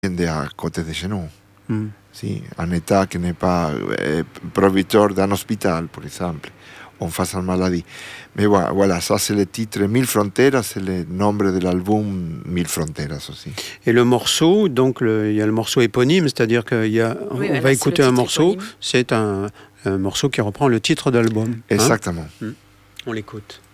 à côté de chez nous. Mm. Si, un État qui n'est pas proviteur d'un hôpital, par exemple, on face à une maladie. Mais voilà, ça c'est le titre Mille Fronteras, c'est le nom de l'album Mille Fronteras aussi. Et le morceau, donc il y a le morceau éponyme, c'est-à-dire qu'on va écouter un morceau, éponyme. C'est un morceau qui reprend le titre de l'album. Exactement. On l'écoute.